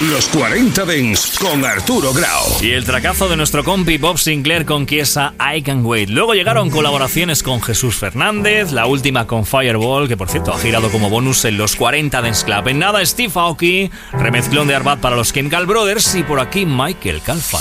Los 40 Dents con Arturo Grau. Y el tracazo de nuestro compi Bob Sinclair con Chiesa, I Can't Wait. Luego llegaron colaboraciones con Jesús Fernández, la última con Fireball, que por cierto ha girado como bonus en los 40 Dents Club. En nada, Steve Aoki, remezclón de Arbat para los Chemical Brothers y por aquí Michael Calfan.